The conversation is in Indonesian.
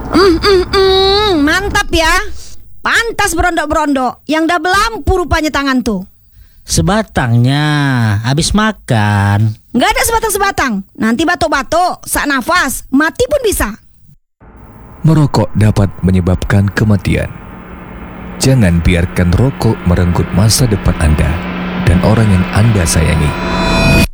Mantap ya. Pantas berondok-berondok. Yang dah belampu rupanya tangan tuh. Sebatangnya habis makan. Nggak ada sebatang-sebatang. Nanti batuk-batuk, sak nafas, mati pun bisa. Merokok dapat menyebabkan kematian. Jangan biarkan rokok merenggut masa depan Anda dan orang yang Anda sayangi.